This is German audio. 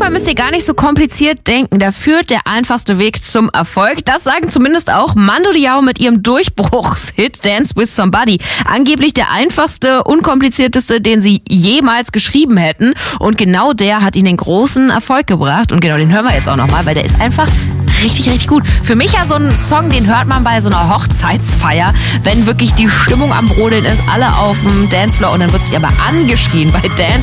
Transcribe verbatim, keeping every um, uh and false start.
manchmal müsst ihr gar nicht so kompliziert denken. Da führt der einfachste Weg zum Erfolg. Das sagen zumindest auch Mando Diao mit ihrem Durchbruchshit Dance with Somebody. Angeblich der einfachste, unkomplizierteste, den sie jemals geschrieben hätten. Und genau der hat ihnen den großen Erfolg gebracht. Und genau den hören wir jetzt auch nochmal, weil der ist einfach richtig, richtig gut. Für mich ja so ein Song, den hört man bei so einer Hochzeitsfeier, wenn wirklich die Stimmung am Brodeln ist, alle auf dem Dancefloor und dann wird sich aber angeschrien bei Dance